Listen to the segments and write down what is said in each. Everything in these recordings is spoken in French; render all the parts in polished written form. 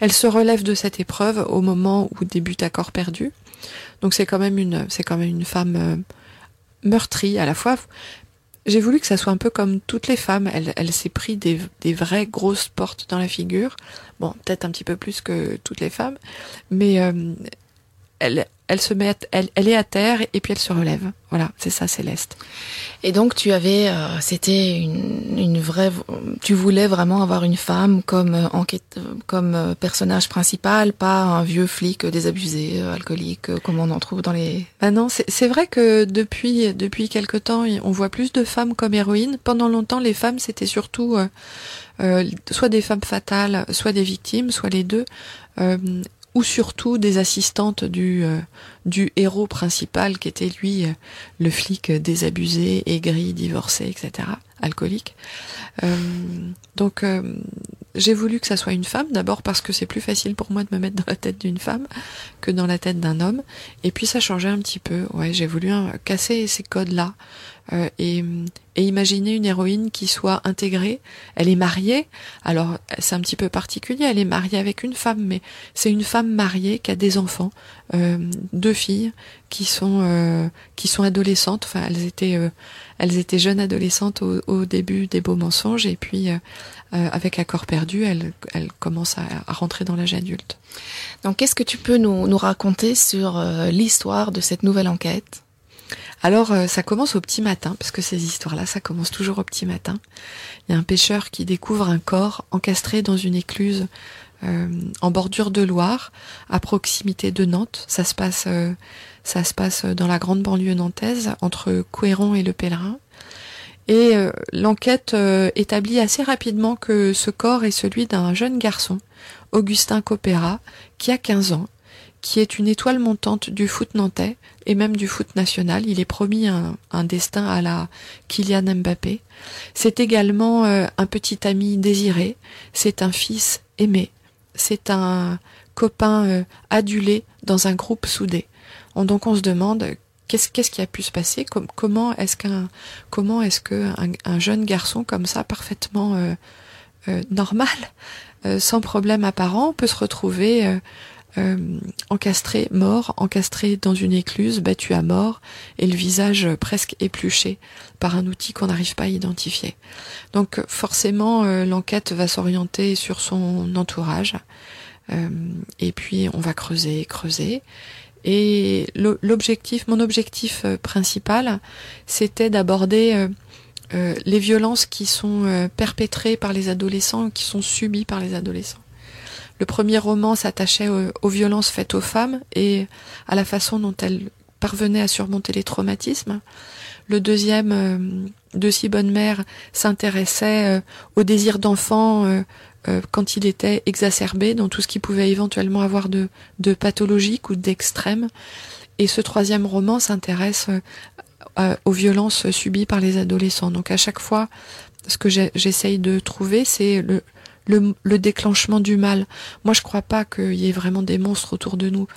elle se relève de cette épreuve au moment où débute À corps perdu. Donc c'est quand même une femme meurtrie à la fois. J'ai voulu que ça soit un peu comme toutes les femmes. Elle s'est pris des vraies grosses portes dans la figure. Bon, peut-être un petit peu plus que toutes les femmes, mais elle est à terre et puis elle se relève. Voilà, c'est ça, Céleste. Et donc c'était une vraie. Tu voulais vraiment avoir une femme comme personnage principal, pas un vieux flic désabusé, alcoolique, comme on en trouve dans les. Ah non, c'est vrai que depuis quelque temps, on voit plus de femmes comme héroïnes. Pendant longtemps, les femmes c'était surtout soit des femmes fatales, soit des victimes, soit les deux. Ou surtout des assistantes du héros principal qui était lui le flic désabusé, aigri, divorcé, etc., alcoolique. Donc j'ai voulu que ça soit une femme, d'abord parce que c'est plus facile pour moi de me mettre dans la tête d'une femme que dans la tête d'un homme, et puis ça changeait un petit peu. Ouais, j'ai voulu casser ces codes-là et imaginer une héroïne qui soit intégrée. Elle est mariée, alors c'est un petit peu particulier, elle est mariée avec une femme, mais c'est une femme mariée qui a des enfants, 2 filles qui sont adolescentes. Enfin, elles étaient jeunes adolescentes au début des Beaux mensonges, et puis avec À corps perdu, elle commence à rentrer dans l'âge adulte. Donc, qu'est-ce que tu peux nous raconter sur l'histoire de cette nouvelle enquête ? Alors, ça commence au petit matin, parce que ces histoires-là, ça commence toujours au petit matin. Il y a un pêcheur qui découvre un corps encastré dans une écluse en bordure de Loire, à proximité de Nantes. Ça se passe dans la grande banlieue nantaise, entre Couëron et Le Pèlerin. Et l'enquête établit assez rapidement que ce corps est celui d'un jeune garçon, Augustin Copera, qui a 15 ans, qui est une étoile montante du foot nantais et même du foot national. Il est promis un destin à la Kylian Mbappé. C'est également un petit ami désiré, c'est un fils aimé, c'est un copain adulé dans un groupe soudé. Donc on se demande qu'est-ce qui a pu se passer, comment est-ce qu'un jeune garçon comme ça, parfaitement normal, sans problème apparent, peut se retrouver encastré dans une écluse, battu à mort, et le visage presque épluché par un outil qu'on n'arrive pas à identifier. Donc forcément, l'enquête va s'orienter sur son entourage, et puis on va creuser. Et mon objectif principal, c'était d'aborder les violences qui sont perpétrées par les adolescents, qui sont subies par les adolescents. Le premier roman s'attachait aux violences faites aux femmes et à la façon dont elles parvenaient à surmonter les traumatismes. Le deuxième, De si bonne mère, s'intéressait au désir d'enfant quand il était exacerbé, dans tout ce qui pouvait éventuellement avoir de pathologique ou d'extrême. Et ce troisième roman s'intéresse aux violences subies par les adolescents. Donc à chaque fois, ce que j'essaye de trouver, c'est le déclenchement du mal. Moi, je crois pas qu'il y ait vraiment des monstres autour de nous.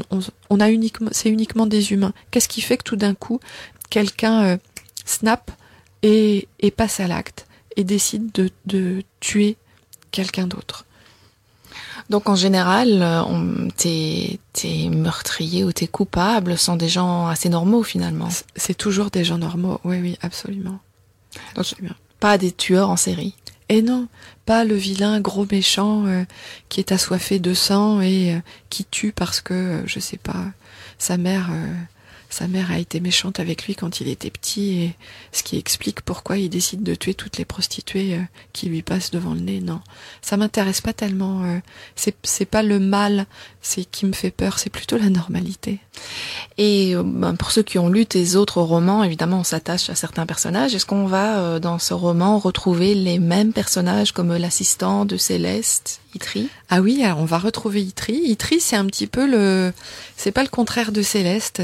C'est uniquement des humains. Qu'est-ce qui fait que tout d'un coup, quelqu'un snap et passe à l'acte et décide de tuer quelqu'un d'autre? Donc en général, tes meurtriers ou tes coupables sont des gens assez normaux finalement. C'est toujours des gens normaux, oui, absolument. Donc, absolument. Pas des tueurs en série. Et non, pas le vilain gros méchant qui est assoiffé de sang et qui tue parce que, je sais pas, sa mère a été méchante avec lui quand il était petit, et ce qui explique pourquoi il décide de tuer toutes les prostituées qui lui passent devant le nez. Non, ça m'intéresse pas tellement. C'est pas le mal qui me fait peur, c'est plutôt la normalité. Et pour ceux qui ont lu tes autres romans, évidemment, on s'attache à certains personnages. Est-ce qu'on va, dans ce roman, retrouver les mêmes personnages comme l'assistant de Céleste, Itri ? Ah oui, alors on va retrouver Itri. Itri, c'est un petit peu c'est pas le contraire de Céleste,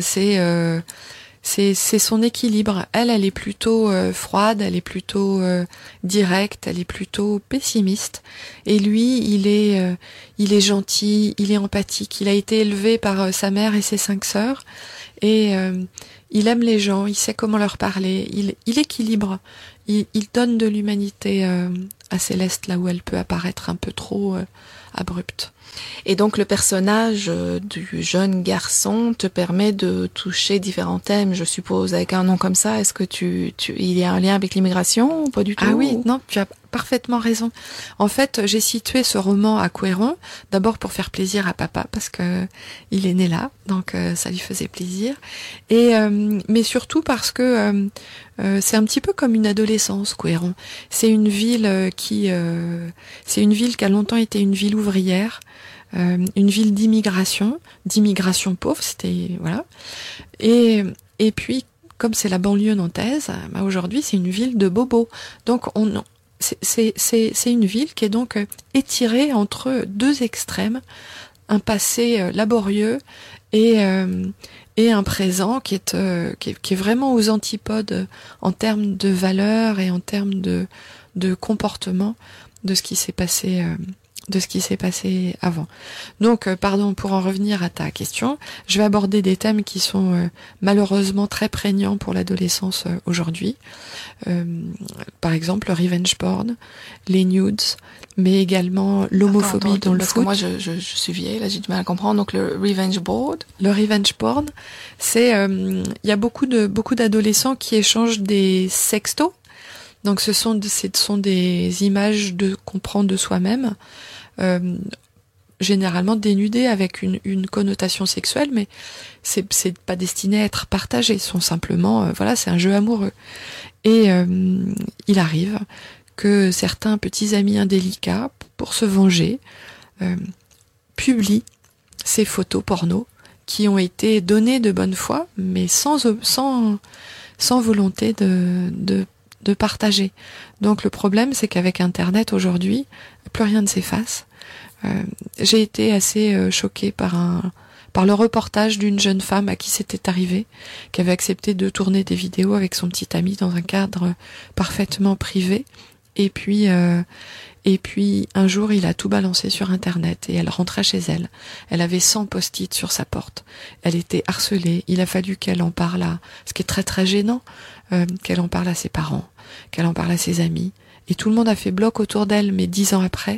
c'est son équilibre. Elle est plutôt froide, elle est plutôt directe, elle est plutôt pessimiste. Et lui, il est gentil, il est empathique. Il a été élevé par sa mère et ses 5 sœurs. Et il aime les gens, il sait comment leur parler, il équilibre, il donne de l'humanité à Céleste là où elle peut apparaître un peu trop abrupte. Et donc le personnage du jeune garçon te permet de toucher différents thèmes, je suppose, avec un nom comme ça. Est-ce que il y a un lien avec l'immigration ou pas du tout? Ah oui, non, tu as parfaitement raison. En fait, j'ai situé ce roman à Couëron, d'abord pour faire plaisir à papa, parce que il est né là, donc ça lui faisait plaisir. Et mais surtout parce que c'est un petit peu comme une adolescence, Couëron. C'est une ville c'est une ville qui a longtemps été une ville ouvrière. Une ville d'immigration pauvre, c'était voilà. Et puis comme c'est la banlieue nantaise, bah aujourd'hui c'est une ville de bobos. Donc c'est une ville qui est donc étirée entre deux extrêmes, un passé laborieux et un présent qui est vraiment aux antipodes en termes de valeurs et en termes de comportement de ce qui s'est passé avant. Donc, pardon, pour en revenir à ta question, je vais aborder des thèmes qui sont malheureusement très prégnants pour l'adolescence aujourd'hui. Par exemple, le revenge porn, les nudes, mais également l'homophobie dans le parce foot. Parce que moi, je suis vieille, là, j'ai du mal à comprendre. Donc, le revenge board. Le revenge porn, c'est, il y a beaucoup d'adolescents qui échangent des sextos. Donc, ce sont des images qu'on prend de soi-même, généralement dénudées avec une connotation sexuelle, mais c'est pas destiné à être partagé. Ce sont simplement, voilà, c'est un jeu amoureux. Et il arrive que certains petits amis indélicats, pour se venger, publient ces photos porno qui ont été données de bonne foi, mais sans volonté de partager. Donc le problème, c'est qu'avec Internet aujourd'hui, plus rien ne s'efface. J'ai été assez choquée par le reportage d'une jeune femme à qui c'était arrivé, qui avait accepté de tourner des vidéos avec son petit ami dans un cadre parfaitement privé. Et puis un jour, il a tout balancé sur Internet et elle rentrait chez elle. Elle avait 100 post-it sur sa porte. Elle était harcelée. Il a fallu qu'elle en parle ce qui est très très gênant, qu'elle en parle à ses parents, qu'elle en parle à ses amis. Et tout le monde a fait bloc autour d'elle, mais 10 ans après,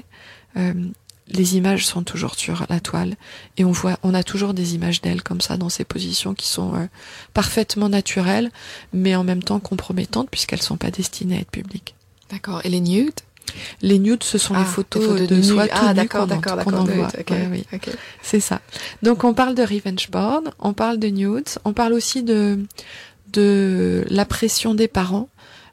les images sont toujours sur la toile et on a toujours des images d'elle comme ça dans ces positions qui sont parfaitement naturelles, mais en même temps compromettantes puisqu'elles sont pas destinées à être publiques. D'accord. Et les nudes? Les nudes, ce sont les photos de soi tout nu qu'on envoie. Okay. Oui. C'est ça. Donc on parle de revenge porn, on parle de nudes, on parle aussi de la pression des parents.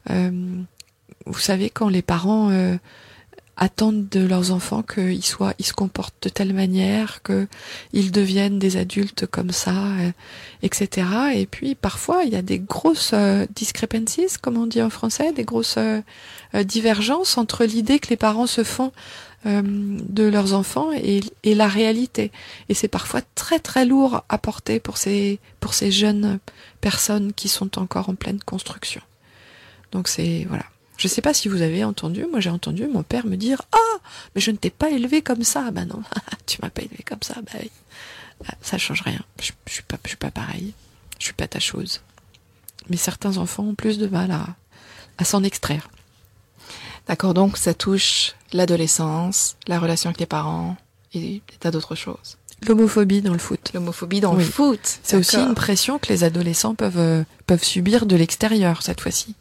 Vous savez, quand les parents attendent de leurs enfants qu'ils se comportent de telle manière, qu'ils deviennent des adultes comme ça, etc. Et puis parfois il y a des grosses discrepancies, comme on dit en français, des grosses divergences entre l'idée que les parents se font de leurs enfants et la réalité. Et c'est parfois très très lourd à porter pour ces jeunes personnes qui sont encore en pleine construction. Donc c'est voilà. Je sais pas si vous avez entendu, moi j'ai entendu mon père me dire « Ah, mais je ne t'ai pas élevé comme ça !» Ben non, tu m'as pas élevé comme ça, bah oui. Ça change rien, je suis pas pareil, je suis pas ta chose. Mais certains enfants ont plus de mal à s'en extraire. D'accord, donc ça touche l'adolescence, la relation avec les parents et des tas d'autres choses. L'homophobie dans le foot. L'homophobie dans le foot. C'est aussi une pression que les adolescents peuvent subir de l'extérieur cette fois-ci.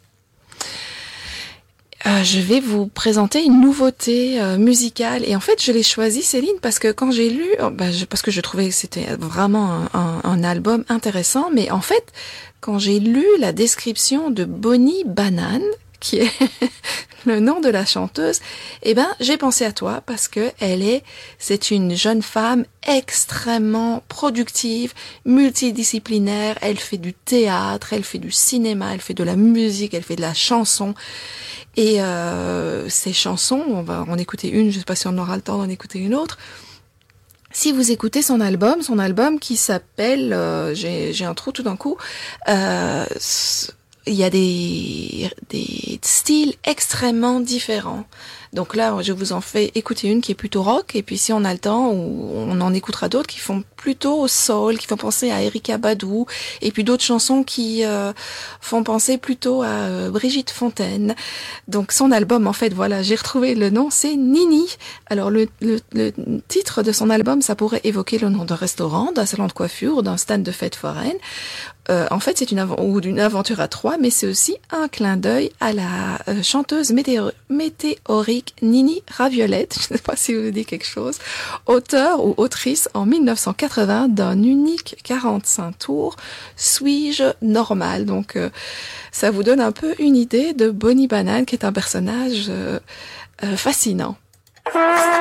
Je vais vous présenter une nouveauté musicale et en fait je l'ai choisie, Céline, parce que quand j'ai lu, parce que je trouvais que c'était vraiment un album intéressant, mais en fait quand j'ai lu la description de Bonnie Banane, qui est le nom de la chanteuse, j'ai pensé à toi parce que c'est une jeune femme extrêmement productive, multidisciplinaire, elle fait du théâtre, elle fait du cinéma, elle fait de la musique, elle fait de la chanson. Et ces chansons, on va en écouter une, je sais pas si on aura le temps d'en écouter une autre. Si vous écoutez son album qui s'appelle, j'ai un trou tout d'un coup, il y a des styles extrêmement différents. Donc là, je vous en fais écouter une qui est plutôt rock, et puis si on a le temps, on en écoutera d'autres qui font plutôt soul, qui font penser à Erykah Badu, et puis d'autres chansons qui font penser plutôt à Brigitte Fontaine. Donc son album, en fait, voilà, j'ai retrouvé le nom, c'est Nini. Alors le titre de son album, ça pourrait évoquer le nom d'un restaurant, d'un salon de coiffure, d'un stand de fête foraine. En fait, c'est d'une aventure à trois, mais c'est aussi un clin d'œil à la chanteuse météorique Nini Raviolette, je ne sais pas si vous dit quelque chose, auteure ou autrice en 1980 d'un unique 45 tours, Suis-je normal? Donc, ça vous donne un peu une idée de Bonnie Banane, qui est un personnage fascinant.